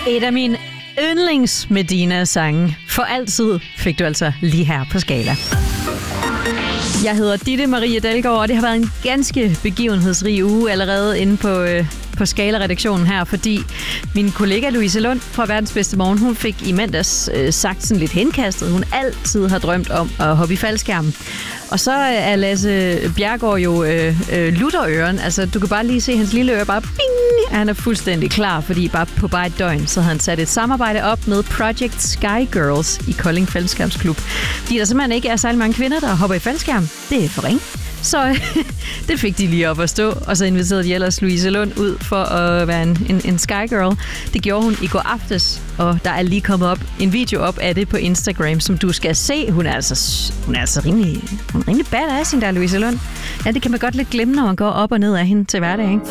Et af mine yndlings Medina-sange. For altid fik du altså lige her på Skala. Jeg hedder Ditte Marie Dalgaard, og det har været en ganske begivenhedsrig uge allerede inde på Skala-redaktionen her, fordi min kollega Louise Lund fra Verdens Bedste Morgen, hun fik i mandags sagt sådan lidt henkastet. Hun altid har drømt om at hoppe i faldskærmen. Og så er Lasse Bjerregaard jo lutterøren. Altså, du kan bare lige se hans lille øre bare bing! Han er fuldstændig klar, fordi bare et døgn, så havde han sat et samarbejde op med Project Sky Girls i Kolding Faldskærmsklub. Fordi der simpelthen ikke er særlig mange kvinder, der hopper i faldskærm. Det er for ringe. Så det fik de lige op at stå, og så inviterede de ellers Louise Lund ud for at være en Sky Girl. Det gjorde hun i går aftes, og der er lige kommet en video op af det på Instagram, som du skal se. Hun er altså rimelig badass, den der Louise Lund. Ja, det kan man godt lidt glemme, når man går op og ned af hende til hverdag, ikke?